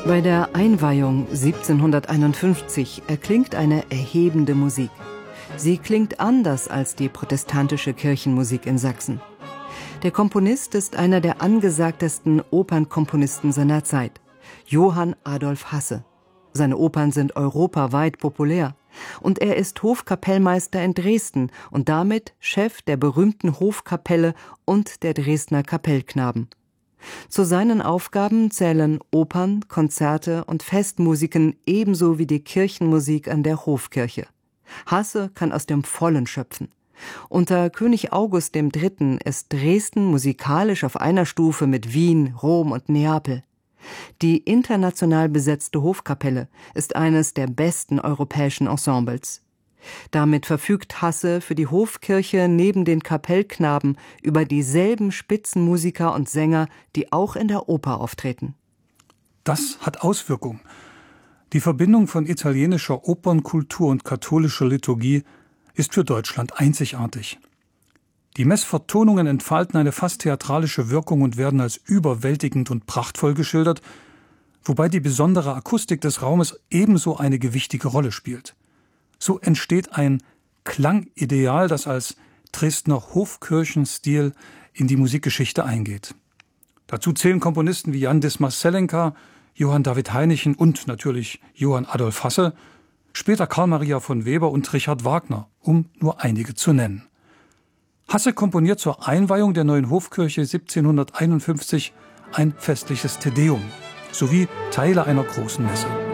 Bei der Einweihung 1751 erklingt eine erhebende Musik. Sie klingt anders als die protestantische Kirchenmusik in Sachsen. Der Komponist ist einer der angesagtesten Opernkomponisten seiner Zeit, Johann Adolf Hasse. Seine Opern sind europaweit populär. Und er ist Hofkapellmeister in Dresden und damit Chef der berühmten Hofkapelle und der Dresdner Kapellknaben. Zu seinen Aufgaben zählen Opern, Konzerte und Festmusiken ebenso wie die Kirchenmusik an der Hofkirche. Hasse kann aus dem Vollen schöpfen. Unter König August III. Ist Dresden musikalisch auf einer Stufe mit Wien, Rom und Neapel. Die international besetzte Hofkapelle ist eines der besten europäischen Ensembles. Damit verfügt Hasse für die Hofkirche neben den Kapellknaben über dieselben Spitzenmusiker und Sänger, die auch in der Oper auftreten. Das hat Auswirkungen. Die Verbindung von italienischer Opernkultur und katholischer Liturgie ist für Deutschland einzigartig. Die Messvertonungen entfalten eine fast theatralische Wirkung und werden als überwältigend und prachtvoll geschildert, wobei die besondere Akustik des Raumes ebenso eine gewichtige Rolle spielt. So entsteht ein Klangideal, das als Dresdner Hofkirchenstil in die Musikgeschichte eingeht. Dazu zählen Komponisten wie Jan Dismas-Zelenka, Johann David Heinichen und natürlich Johann Adolf Hasse, später Karl Maria von Weber und Richard Wagner, um nur einige zu nennen. Hasse komponiert zur Einweihung der neuen Hofkirche 1751 ein festliches Te Deum sowie Teile einer großen Messe.